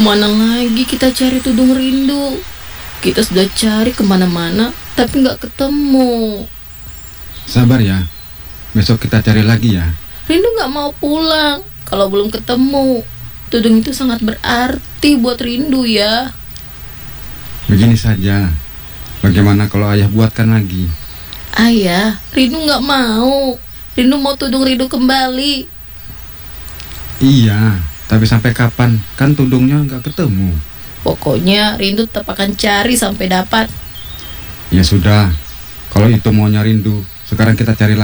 Kemana lagi kita cari tudung rindu? Kita sudah cari kemana-mana, tapi nggak ketemu. Sabar ya, besok kita cari lagi ya. Rindu nggak mau pulang kalau belum ketemu. Tudung itu sangat berarti buat Rindu ya. Begini saja, bagaimana kalau ayah buatkan lagi? Ayah, Rindu nggak mau. Rindu mau tudung Rindu kembali. Iya, tapi sampai kapan? Kan tudungnya nggak ketemu. Pokoknya Rindu tetap akan cari sampai dapat. Ya sudah, kalau itu maunya Rindu, sekarang kita cari lagi.